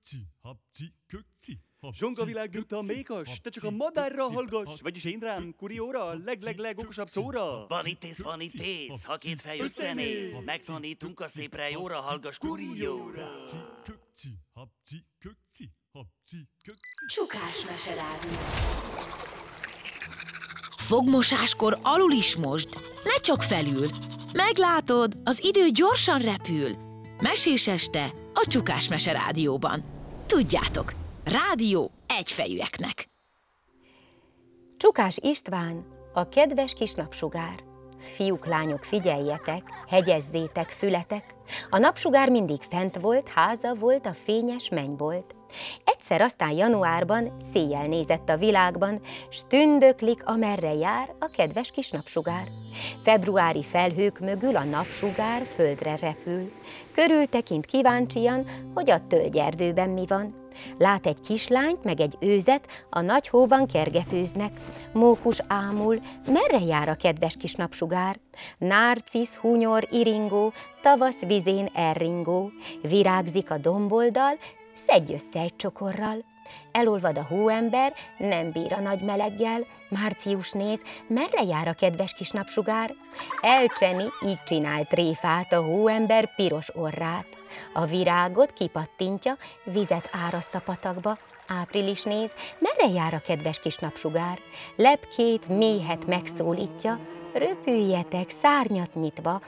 Zsongavilág nyugta mékas, te csak a madárra hallgass, vagyis én rám, kurióra, okosabb szóra. Vanitész, ha két fej összenéz, megtanítunk a szépre jóra, hallgass kurióra. Csukás meserádió. Fogmosáskor alul is mosd, ne csak felül. Meglátod, az idő gyorsan repül. Mesés este a Csukás meserádióban. Tudjátok, rádió egyfejűeknek. Csukás István, a kedves kis napsugár. Fiúk, lányok, figyeljetek, hegyezzétek fületek. A napsugár mindig fent volt, háza volt, a fényes mennybolt. Egyszer aztán januárban széjjel nézett a világban, s tündöklik, amerre jár a kedves kis napsugár. Februári felhők mögül a napsugár földre repül. Körültekint kíváncsian, hogy a tölgyerdőben mi van. Lát egy kislányt, meg egy őzet, a nagy hóban kergetőznek. Mókus ámul, merre jár a kedves kis napsugár? Nárcisz, hunyor, iringó, tavasz vizén erringó. Virágzik a domboldal, szedj össze egy csokorral. Elolvad a hóember, nem bír a nagy meleggel. Március néz, merre jár a kedves kis napsugár? Elcseni, így csinál tréfát a hóember piros orrát. A virágot kipattintja, vizet áraszt a patakba. Április néz, merre jár a kedves kis napsugár? Lepkét, méhet megszólítja, röpüljetek szárnyat nyitva.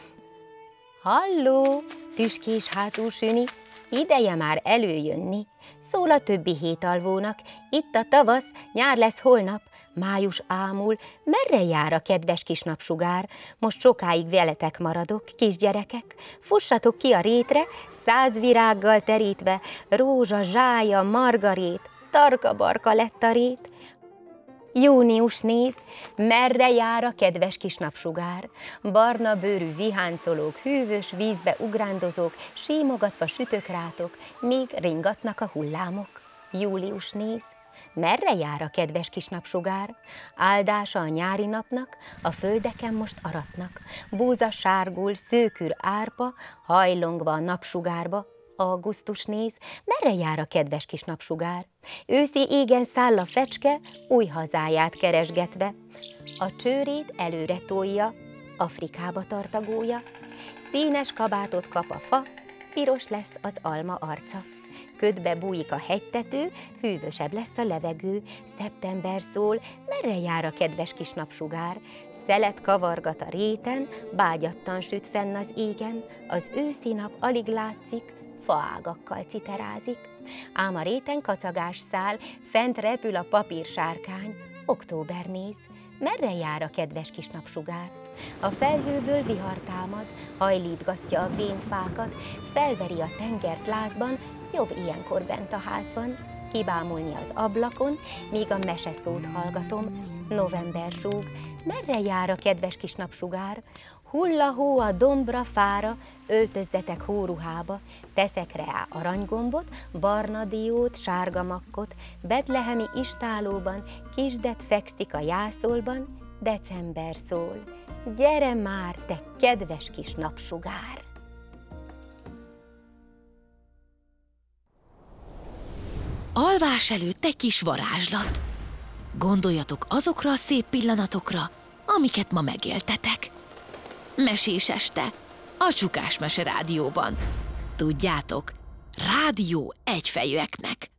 Halló, tüskés hátú süni, ideje már előjönni. Szól a többi hétalvónak, itt a tavasz, nyár lesz holnap. Május ámul, merre jár a kedves kis napsugár? Most sokáig veletek maradok, kisgyerekek. Fussatok ki a rétre, 100 virággal terítve, rózsa, zsája, margarét, tarka-barka lett a rét. Június néz, merre jár a kedves kis napsugár? Barna bőrű viháncolók, hűvös vízbe ugrándozók, símogatva sütökrátok, míg ringatnak a hullámok. Július néz, merre jár a kedves kis napsugár? Áldása a nyári napnak, a földeken most aratnak. Búza sárgul, szőkür árpa, hajlongva a napsugárba. Augusztus néz, merre jár a kedves kis napsugár? Őszi égen száll a fecske, új hazáját keresgetve. A csőrét előre tolja, Afrikába tartagója. Színes kabátot kap a fa, piros lesz az alma arca. Ködbe bújik a hegytető, hűvösebb lesz a levegő. Szeptember szól, merre jár a kedves kis napsugár? Szelet kavargat a réten, bágyattan süt fenn az égen. Az őszi nap alig látszik, faágakkal citerázik. Ám a réten kacagás száll, fent repül a papírsárkány. Október néz, merre jár a kedves kis napsugár? A felhőből vihar támad, hajlítgatja a vén fákat, felveri a tengert lázban, jobb ilyenkor bent a házban. Kibámulni az ablakon, míg a meseszót hallgatom. November súg, merre jár a kedves kis napsugár? Hulla-hó a dombra, fára, öltözzetek hóruhába, teszek rá aranygombot, barna diót, sárga makkot, betlehemi istálóban, kisdet fekszik a jászolban, december szól. Gyere már, te kedves kis napsugár! Alvás előtt egy kis varázslat. Gondoljatok azokra a szép pillanatokra, amiket ma megéltetek. Mesés este, a Csukás meserádióban. Tudjátok, rádió egyfejűeknek.